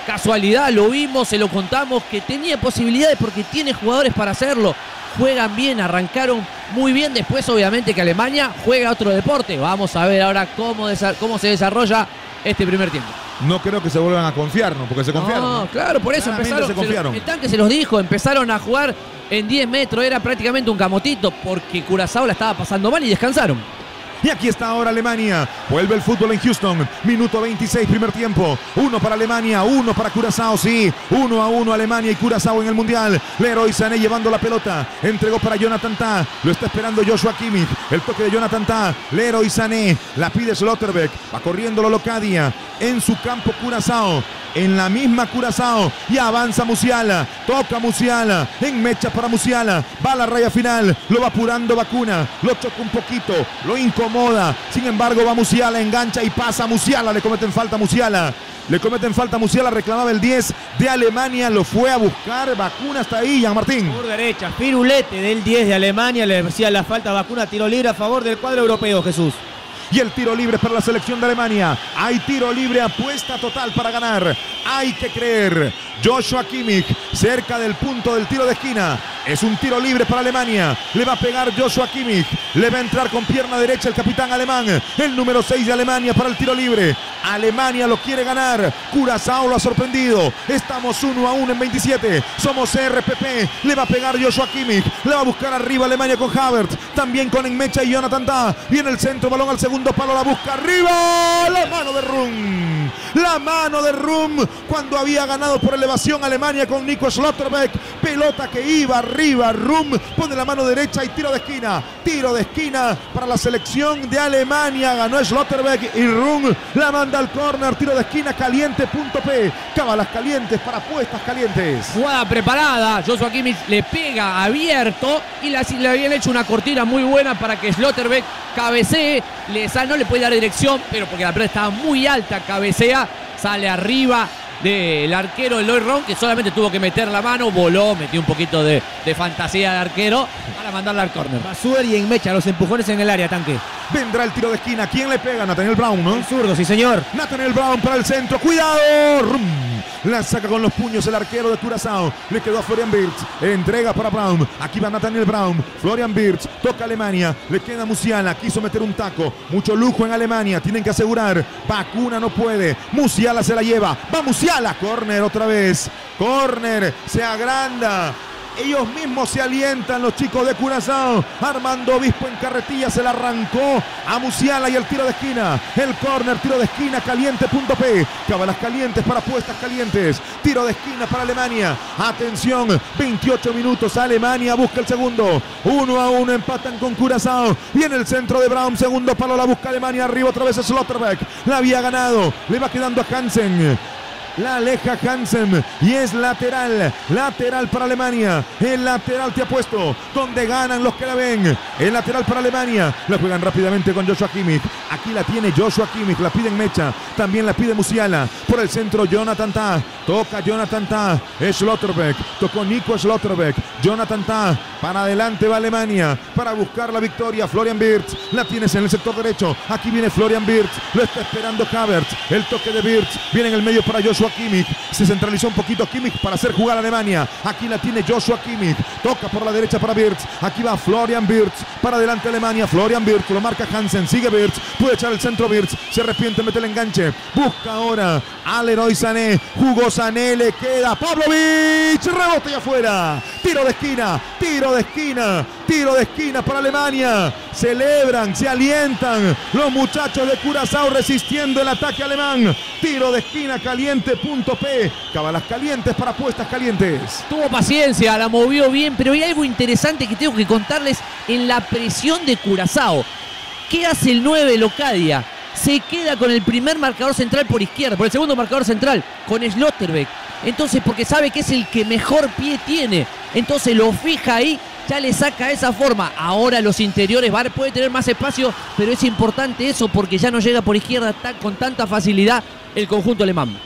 casualidad, lo vimos, se lo contamos, que tenía posibilidades porque tiene jugadores para hacerlo. Juegan bien, arrancaron muy bien. Después, obviamente, que Alemania juega otro deporte. Vamos a ver ahora cómo se desarrolla este primer tiempo. No creo que se vuelvan a confiar, ¿no? Porque se confiaron. No, claro, por eso empezaron. El tanque se los dijo, empezaron a jugar en 10 metros. Era prácticamente un camotito porque Curazao la estaba pasando mal y descansaron. Y aquí está ahora Alemania. Vuelve el fútbol en Houston. Minuto 26, primer tiempo. 1 para Alemania, 1 para Curazao. Sí, 1-1 Alemania y Curazao en el Mundial. Leroy Sané llevando la pelota. Entregó para Jonathan Tah. Lo está esperando Joshua Kimmich. El toque de Jonathan Tah. Leroy Sané. La pide Schlotterbeck. Va corriendo Lolocadia. En su campo Curazao. En la misma Curazao. Y avanza Musiala. Toca Musiala. En mecha para Musiala. Va a la raya final. Lo va apurando Bacuna. Lo choca un poquito. Lo incomoda. Sin embargo va Musiala. Engancha y pasa Musiala. Le cometen falta a Musiala. Le cometen falta a Musiala. Reclamaba el 10 de Alemania. Lo fue a buscar. Bacuna está ahí. Jean Martín. Por derecha. Firulete del 10 de Alemania. Le decía la falta a Bacuna. Tiro libre a favor del cuadro europeo, Jesús. Y el tiro libre para la selección de Alemania. Hay tiro libre, apuesta total para ganar. Hay que creer. Joshua Kimmich cerca del punto del tiro de esquina. Es un tiro libre para Alemania. Le va a pegar Joshua Kimmich. Le va a entrar con pierna derecha el capitán alemán. El número 6 de Alemania para el tiro libre. Alemania lo quiere ganar. Curazao lo ha sorprendido. Estamos 1-1 en 27. Somos RPP. Le va a pegar Joshua Kimmich. Le va a buscar arriba Alemania con Havertz. También con Enmecha y Jonathan Tah. Viene el centro, balón al segundo palo. La busca arriba. La mano de Rum. La mano de Rum cuando había ganado por elevación Alemania con Nico Schlotterbeck. Pelota que iba arriba. Rum pone la mano derecha y tiro de esquina. Tiro de esquina para la selección de Alemania. Ganó Schlotterbeck y Rum la manda al córner. Tiro de esquina caliente.p. Cábalas calientes para apuestas calientes. Jugada preparada. Joshua Kimmich le pega abierto y le habían hecho una cortina muy buena para que Schlotterbeck cabecee. No le puede dar dirección, pero porque la pelota estaba muy alta, cabecea, sale arriba del arquero Eloy Ron, que solamente tuvo que meter la mano, voló, metió un poquito de fantasía de arquero para mandarla al córner. Basuer y Enmecha, los empujones en el área, tanque. Vendrá el tiro de esquina. ¿Quién le pega? Nathaniel Brown, ¿no? El zurdo, sí señor. Nathaniel Brown para el centro. ¡Cuidado! ¡Rum! La saca con los puños el arquero de Curazao. Le quedó a Florian Wirtz. Entrega para Brown. Aquí va Nathaniel Brown. Florian Wirtz. Toca Alemania. Le queda Musiala. Quiso meter un taco. Mucho lujo en Alemania. Tienen que asegurar. Bacuna no puede. Musiala se la lleva. Va Musiala. Córner otra vez. Córner. Se agranda. Ellos mismos se alientan los chicos de Curazao. Armando Obispo en carretilla se la arrancó a Musiala y el tiro de esquina. El córner, tiro de esquina caliente.p. Cábalas calientes para apuestas calientes. Tiro de esquina para Alemania. Atención, 28 minutos. Alemania busca el segundo. 1-1 empatan con Curazao. Viene el centro de Brown. Segundo palo la busca Alemania. Arriba otra vez Schlotterbeck. La había ganado. Le va quedando a Hansen. La aleja Hansen y es lateral. Lateral para Alemania. El lateral te ha puesto donde ganan los que la ven. El lateral para Alemania. La juegan rápidamente con Joshua Kimmich. Aquí la tiene Joshua Kimmich. La pide Mecha. También la pide Musiala. Por el centro Jonathan Tah. Toca Jonathan Tah. Schlotterbeck. Tocó Nico Schlotterbeck. Jonathan Tah. Para adelante va Alemania. Para buscar la victoria. Florian Wirtz. La tienes en el sector derecho. Aquí viene Florian Wirtz. Lo está esperando Havertz. El toque de Wirtz. Viene en el medio para Joshua Kimmich. Se centralizó un poquito Kimmich para hacer jugar a Alemania. Aquí la tiene Joshua Kimmich. Toca por la derecha para Wirtz. Aquí va Florian Wirtz. Para adelante Alemania. Florian Wirtz. Lo marca Hansen. Sigue Wirtz. Puede echar el centro Wirtz. Se arrepiente, mete el enganche. Busca ahora a Leroy Sané. Jugó Sané. Le queda Pavlovic. Rebote y afuera. Tiro de esquina. Tiro de esquina. Tiro de esquina para Alemania. Celebran, se alientan los muchachos de Curazao resistiendo el ataque alemán. Tiro de esquina caliente.p. Cábalas calientes para apuestas calientes. Tuvo paciencia, la movió bien, pero hay algo interesante que tengo que contarles en la presión de Curazao. ¿Qué hace el 9 Locadia? Se queda con el primer marcador central por izquierda, por el segundo marcador central, con Schlotterbeck. Entonces, porque sabe que es el que mejor pie tiene. Entonces lo fija ahí, ya le saca de esa forma. Ahora los interiores puede tener más espacio, pero es importante eso porque ya no llega por izquierda con tanta facilidad el conjunto alemán.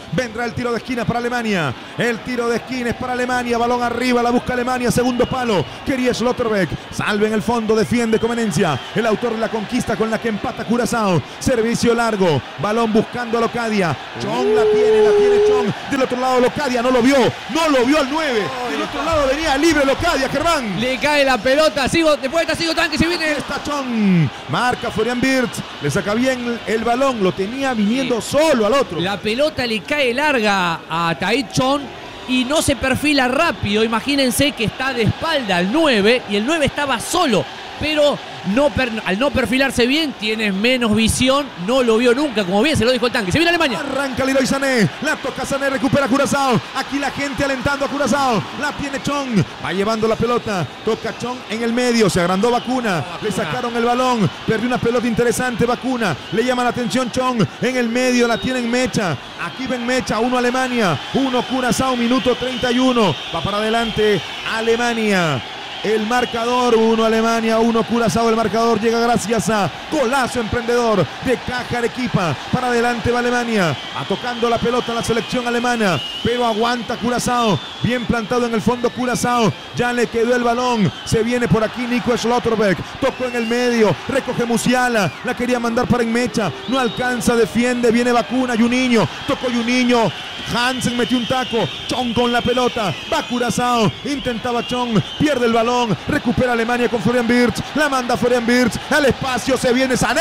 Vendrá el tiro de esquina para Alemania. El tiro de esquina es para Alemania. Balón arriba, la busca Alemania. Segundo palo. Quería Schlotterbeck. Salve en el fondo, defiende con Menencia. El autor de la conquista con la que empata Curazao. Servicio largo. Balón buscando a Locadia. Chong la tiene Chong. Del otro lado Locadia no lo vio al 9. Del otro lado venía libre Locadia, Germán. Le cae la pelota, después está Sigo Tanque, se viene. Está Chong. Marca Florian Wirtz. Le saca bien el balón. Lo tenía viniendo solo al otro. La pelota le cae larga a Tahith Chong y no se perfila rápido. Imagínense que está de espalda al 9 y el 9 estaba solo. Pero al no perfilarse bien, tienes menos visión. No lo vio nunca, como bien se lo dijo el Tanque. Se viene Alemania. Arranca Leroy Sané. La toca Sané, recupera Curazao. Aquí la gente alentando a Curazao. La tiene Chong. Va llevando la pelota. Toca Chong en el medio. Se agrandó Vacuna. Le sacaron el balón. Perdió una pelota interesante Vacuna. Le llama la atención Chong. En el medio la tienen Mecha. Aquí ven Mecha. 1 Alemania. 1 Curazao. Minuto 31. Va para adelante Alemania. El marcador, 1 Alemania, 1 Curazao. El marcador llega gracias a golazo emprendedor de Caja Arequipa. Para adelante va Alemania. Va tocando la pelota la selección alemana. Pero aguanta Curazao. Bien plantado en el fondo Curazao. Ya le quedó el balón. Se viene por aquí Nico Schlotterbeck. Tocó en el medio. Recoge Musiala. La quería mandar para Enmecha. No alcanza, defiende. Viene Vacuna. Juninho. Tocó Juninho. Hansen metió un taco. Chong con la pelota. Va Curazao. Intentaba Chong. Pierde el balón. Recupera Alemania con Florian Wirtz. La manda Florian Wirtz. Al espacio se viene Sané.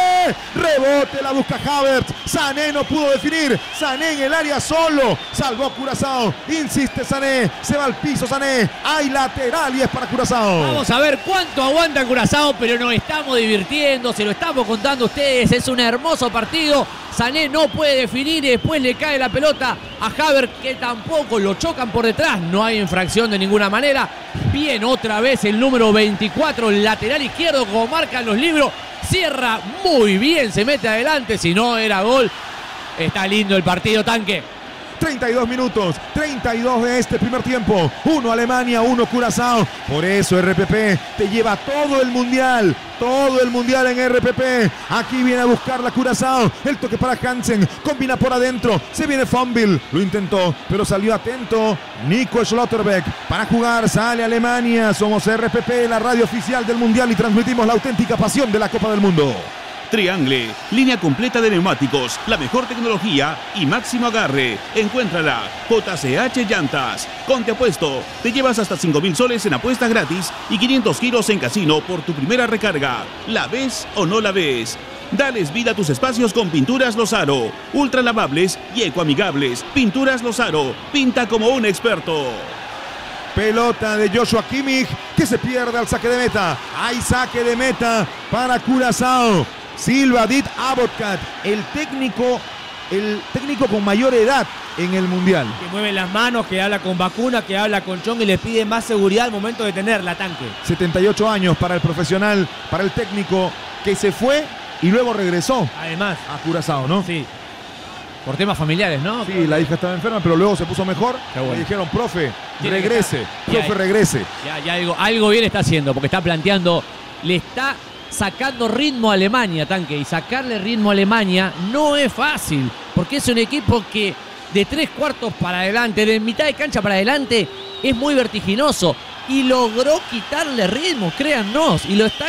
Rebote, la busca Havertz. Sané no pudo definir. Sané en el área solo. Salvó Curazao. Insiste Sané. Se va al piso Sané. Hay lateral y es para Curazao. Vamos a ver cuánto aguanta Curazao, pero nos estamos divirtiendo. Se lo estamos contando a ustedes. Es un hermoso partido. Sané no puede definir y después le cae la pelota a Havertz, que tampoco lo chocan por detrás. No hay infracción de ninguna manera. Bien, otra vez el número 24, lateral izquierdo, como marcan los libros. Cierra muy bien, se mete adelante. Si no era gol. Está lindo el partido, Tanque. 32 minutos, 32 de este primer tiempo. 1 Alemania, 1 Curazao. Por eso RPP te lleva todo el mundial en RPP. Aquí viene a buscar la Curazao. El toque para Hansen, combina por adentro. Se viene Fumble, lo intentó, pero salió atento Nico Schlotterbeck. Para jugar sale Alemania. Somos RPP, la radio oficial del mundial, y transmitimos la auténtica pasión de la Copa del Mundo. Triangle, línea completa de neumáticos, la mejor tecnología y máximo agarre. Encuéntrala, JCH Llantas. Con Te Apuesto, te llevas hasta 5.000 soles en apuestas gratis y 500 giros en casino por tu primera recarga. ¿La ves o no la ves? Dales vida a tus espacios con Pinturas Lozaro. Ultra lavables y ecoamigables. Pinturas Lozaro, pinta como un experto. Pelota de Joshua Kimmich, que se pierde al saque de meta. Hay saque de meta para Curazao. Silva Dit Abotkat, el técnico con mayor edad en el mundial. Que mueve las manos, que habla con Vacuna, que habla con Chong y le pide más seguridad al momento de tenerla, Tanque. 78 años para el profesional, para el técnico que se fue y luego regresó. Además, a Curazao, ¿no? Sí. Por temas familiares, ¿no? Sí, la hija estaba enferma, pero luego se puso mejor. Bueno. Le dijeron, profe, Tiene regrese. Profe, regrese. Ya algo bien está haciendo, porque está planteando, le está sacando ritmo a Alemania, Tanque. Y sacarle ritmo a Alemania no es fácil, porque es un equipo que de 3/4 para adelante, de mitad de cancha para adelante, es muy vertiginoso. Y logró quitarle ritmo, créannos. Y lo está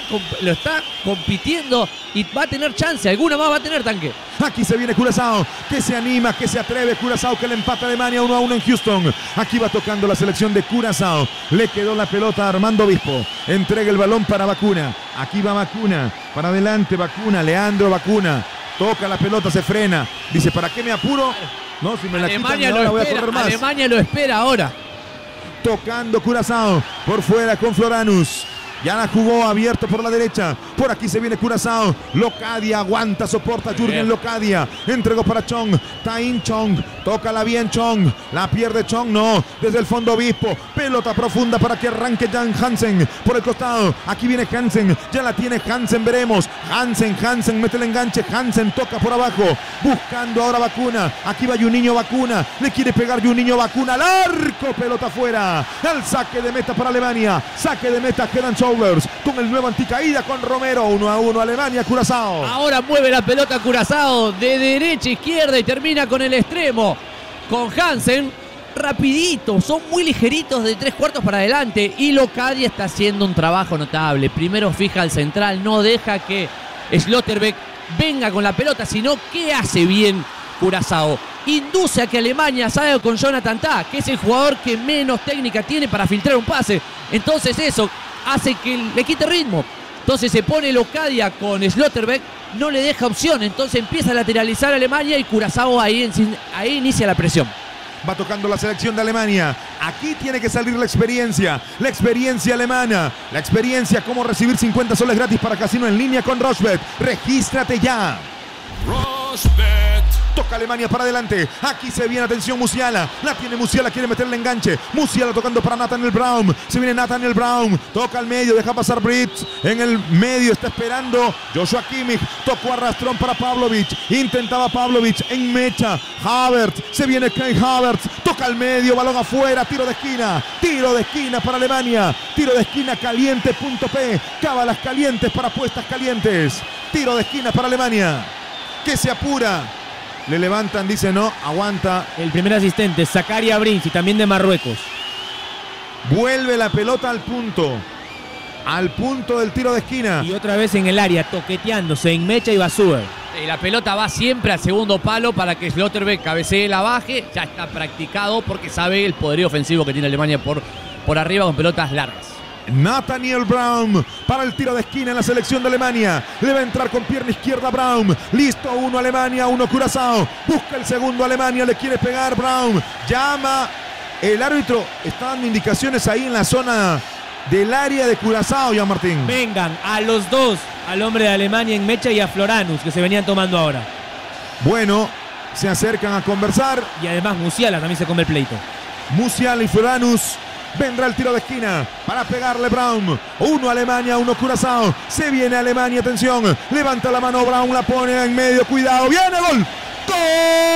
compitiendo y va a tener chance. Alguna más va a tener, Tanque. Aquí se viene Curazao, que se anima, que se atreve. Curazao que le empata a Alemania 1-1 en Houston. Aquí va tocando la selección de Curazao. Le quedó la pelota a Armando Obispo. Entrega el balón para Vacuna. Aquí va Vacuna. Para adelante Vacuna. Leandro Vacuna. Toca la pelota, se frena. Dice, ¿para qué me apuro? No, si me la quitan, ahora voy a correr más. Alemania lo espera ahora. Tocando Curazao. Por fuera con Floranus. Ya la jugó abierto por la derecha. Por aquí se viene Curazao. Locadia aguanta, soporta Jürgen Locadia. Entregó para Chong. Tahith Chong. Tócala bien Chong. La pierde Chong, no. Desde el fondo Obispo. Pelota profunda para que arranque Jan Hansen. Por el costado. Aquí viene Hansen. Ya la tiene Hansen, veremos. Hansen mete el enganche. Hansen toca por abajo. Buscando ahora Vacuna. Aquí va Juninho Vacuna. Le quiere pegar Juninho Vacuna al arco. Pelota afuera. El saque de meta para Alemania. Saque de meta, quedan sobre Rollers con el nuevo anticaída con Romero. 1-1 Alemania, Curazao. Ahora mueve la pelota Curazao de derecha a izquierda y termina con el extremo. Con Hansen, rapidito, son muy ligeritos de 3/4 para adelante. Y Locadia está haciendo un trabajo notable. Primero fija al central, no deja que Schlotterbeck venga con la pelota, sino que hace bien Curazao. Induce a que Alemania salga con Jonathan Tah, que es el jugador que menos técnica tiene para filtrar un pase. Entonces eso hace que le quite ritmo. Entonces se pone Locadia con Schlotterbeck, no le deja opción. Entonces empieza a lateralizar a Alemania y Curazao ahí inicia la presión. Va tocando la selección de Alemania. Aquí tiene que salir la experiencia alemana. La experiencia, cómo recibir 50 soles gratis para casino en línea con Rochebet. Regístrate ya. Rochebet. Toca Alemania para adelante. Aquí se viene, atención, Musiala. La tiene Musiala, quiere meterle enganche. Musiala tocando para Nathaniel Brown. Se viene Nathaniel Brown. Toca al medio, deja pasar Brits. En el medio está esperando Joshua Kimmich. Tocó arrastrón para Pavlovic. Intentaba Pavlovic en mecha. Havertz. Se viene Kai Havertz. Toca al medio, balón afuera. Tiro de esquina. Tiro de esquina para Alemania. Tiro de esquina caliente.p. Cábalas calientes para apuestas calientes. Tiro de esquina para Alemania. Que se apura. Le levantan, dice no, aguanta. El primer asistente, Zakaria Brins, y también de Marruecos. Vuelve la pelota al punto del tiro de esquina. Y otra vez en el área, toqueteándose en mecha y Basuer. Y la pelota va siempre al segundo palo para que Schlotterbeck cabecee, la baje. Ya está practicado porque sabe el poderío ofensivo que tiene Alemania por arriba con pelotas largas. Nathaniel Brown para el tiro de esquina en la selección de Alemania. Le va a entrar con pierna izquierda Brown. Listo, 1 Alemania, 1 Curazao. Busca el segundo Alemania, le quiere pegar Brown. Llama el árbitro. Está dando indicaciones ahí en la zona del área de Curazao, Jean Martín. Vengan a los dos, al hombre de Alemania en mecha y a Floranus, que se venían tomando ahora. Bueno, se acercan a conversar. Y además Musiala también se come el pleito. Musiala y Floranus. Vendrá el tiro de esquina para pegarle Brown. 1 Alemania, 1 Curazao. Se viene Alemania, atención. Levanta la mano Brown, la pone en medio. Cuidado, viene gol. ¡Gol!